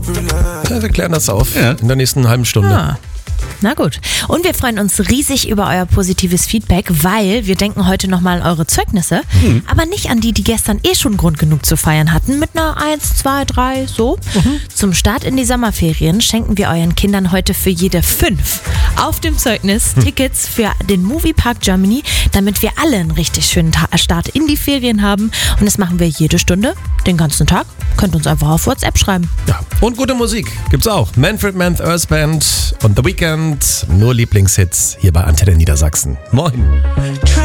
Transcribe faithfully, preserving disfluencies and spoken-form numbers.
Ja, wir klären das auf Ja. in der nächsten halben Stunde. Ah. Na gut. Und wir freuen uns riesig über euer positives Feedback, weil wir denken heute nochmal an eure Zeugnisse, Mhm. aber nicht an die, die gestern eh schon Grund genug zu feiern hatten, mit einer eins, zwei, drei, so. Mhm. Zum Start in die Sommerferien schenken wir euren Kindern heute für jede fünf auf dem Zeugnis Hm. Tickets für den Moviepark Germany, damit wir alle einen richtig schönen Ta- Start in die Ferien haben. Und das machen wir jede Stunde, den ganzen Tag. Könnt uns einfach auf WhatsApp schreiben. Ja. Und gute Musik gibt's auch. Manfred Mann Earth Band und The Weeknd. Nur Lieblingshits hier bei Antenne Niedersachsen. Moin.